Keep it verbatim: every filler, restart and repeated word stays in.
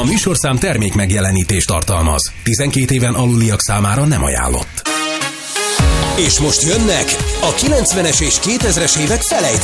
műsorszám termék megjelenítést tartalmaz. tizenkét éven aluliak számára nem ajánlott. És most jönnek a kilencvenes és kétezres évek felejtett